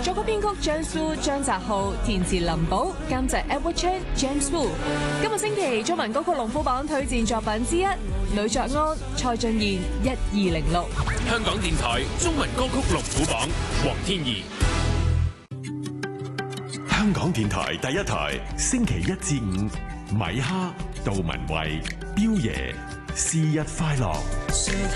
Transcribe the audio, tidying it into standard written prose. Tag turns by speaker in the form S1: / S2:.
S1: 作曲編曲張蘇張澤浩，填詞林寶，監製 Edward Chan、James Wu。今個星期中文歌曲龍虎榜推薦作品之一，呂爵安、蔡俊彥1206。
S2: 香港電台中文歌曲龍虎榜，黃天怡。
S3: 香港電台第一台，星期一至五，米哈、杜文慧、彪爺，是日快樂。